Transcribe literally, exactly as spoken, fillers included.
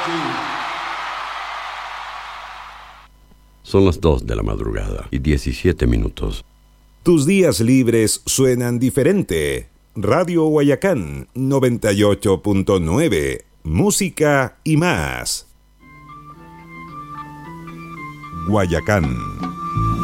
Son las dos de la madrugada y diecisiete minutos. Tus días libres suenan diferente. Radio Guayacán noventa y ocho punto nueve. Música y más. Guayacán.